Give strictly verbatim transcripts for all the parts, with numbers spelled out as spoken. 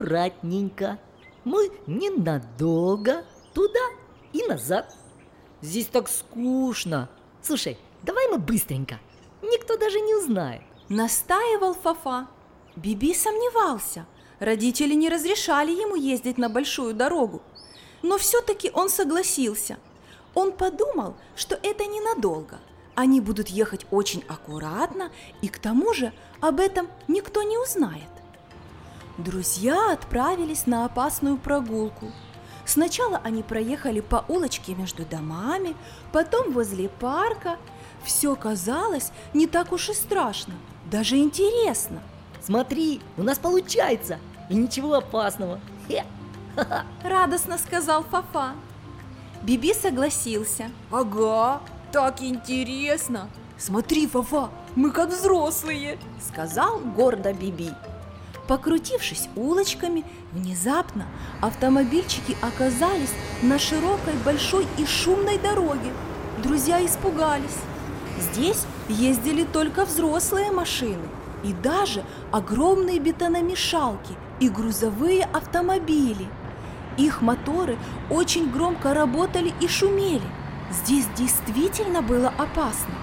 аккуратненько. Мы ненадолго туда и назад. Здесь так скучно. Слушай, давай мы быстренько. Никто даже не узнает. Настаивал Фафа. Биби сомневался. Родители не разрешали ему ездить на большую дорогу. Но все-таки он согласился. Он подумал, что это ненадолго. Они будут ехать очень аккуратно, и к тому же об этом никто не узнает. Друзья отправились на опасную прогулку. Сначала они проехали по улочке между домами, потом возле парка. Все казалось не так уж и страшно, даже интересно. Смотри, у нас получается, и ничего опасного. Хе. Радостно сказал Фафа. Биби согласился. Ага, так интересно. Смотри, Фафа, мы как взрослые, сказал гордо Биби. Покрутившись улочками, внезапно автомобильчики оказались на широкой, большой и шумной дороге. Друзья испугались. Здесь ездили только взрослые машины и даже огромные бетономешалки и грузовые автомобили. Их моторы очень громко работали и шумели. Здесь действительно было опасно.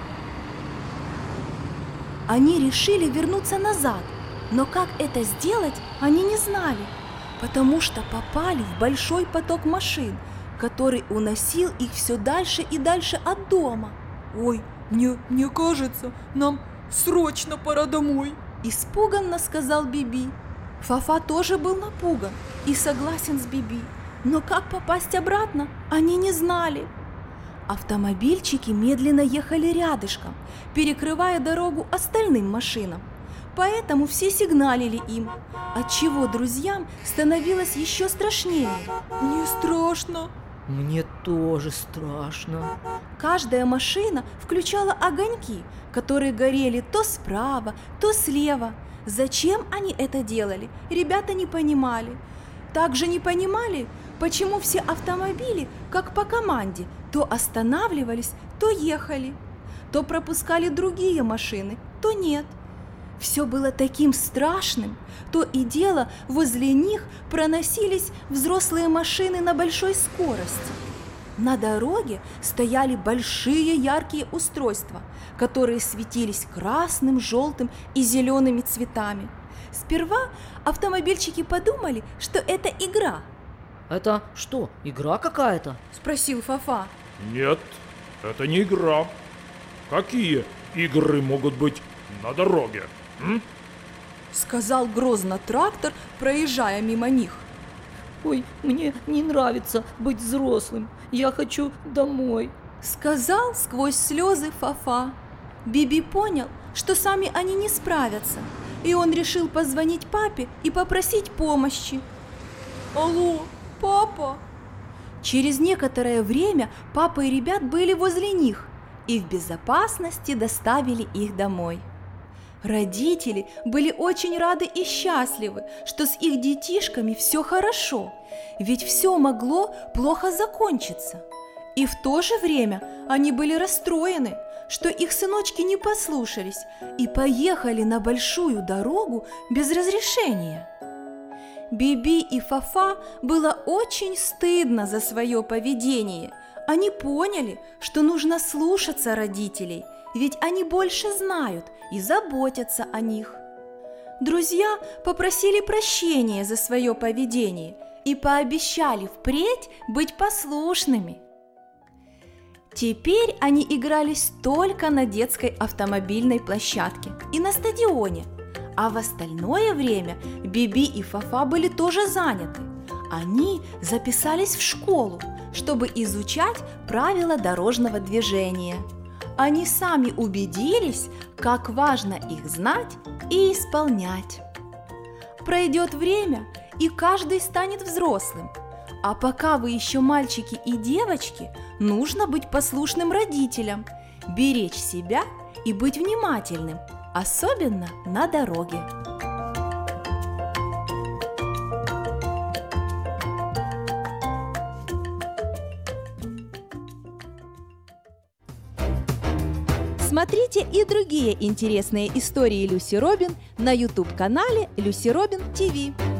Они решили вернуться назад, но как это сделать, они не знали, потому что попали в большой поток машин, который уносил их все дальше и дальше от дома. «Ой, мне, мне кажется, нам срочно пора домой», – испуганно сказал Биби. Фафа тоже был напуган и согласен с Биби, но как попасть обратно, они не знали. Автомобильчики медленно ехали рядышком, перекрывая дорогу остальным машинам. Поэтому все сигналили им, отчего друзьям становилось еще страшнее. «Мне страшно». Мне тоже страшно. Каждая машина включала огоньки, которые горели то справа, то слева. Зачем они это делали, ребята не понимали. Также не понимали, почему все автомобили, как по команде, то останавливались, то ехали, то пропускали другие машины, то нет. Все было таким страшным, то и дело возле них проносились взрослые машины на большой скорости. На дороге стояли большие яркие устройства, которые светились красным, желтым и зелеными цветами. Сперва автомобильчики подумали, что это игра. Это что, игра какая-то? Спросил Фафа. Нет, это не игра. Какие игры могут быть на дороге? М? Сказал грозно трактор, проезжая мимо них. Ой, мне не нравится быть взрослым. Я хочу домой. Сказал сквозь слезы Фафа. Биби понял, что сами они не справятся, и он решил позвонить папе и попросить помощи. Алло, папа? Через некоторое время папа и ребят были возле них и в безопасности доставили их домой. Родители были очень рады и счастливы, что с их детишками все хорошо, ведь все могло плохо закончиться. И в то же время они были расстроены, что их сыночки не послушались и поехали на большую дорогу без разрешения. Биби и Фафа было очень стыдно за свое поведение. Они поняли, что нужно слушаться родителей, ведь они больше знают и заботятся о них. Друзья попросили прощения за свое поведение и пообещали впредь быть послушными. Теперь они игрались только на детской автомобильной площадке и на стадионе, а в остальное время Биби и Фафа были тоже заняты. Они записались в школу, чтобы изучать правила дорожного движения. Они сами убедились, как важно их знать и исполнять. Пройдет время, и каждый станет взрослым. А пока вы еще мальчики и девочки, нужно быть послушным родителям, беречь себя и быть внимательным, особенно на дороге. Смотрите и другие интересные истории Люси Робин на ютуб-канале Люси Робин ти ви.